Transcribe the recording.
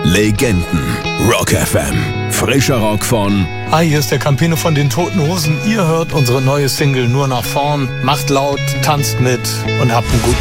Legenden. Rock FM. Frischer Rock von... Hi, hier ist der Campino von den Toten Hosen. Ihr hört unsere neue Single Nur nach vorn. Macht laut, tanzt mit und habt einen guten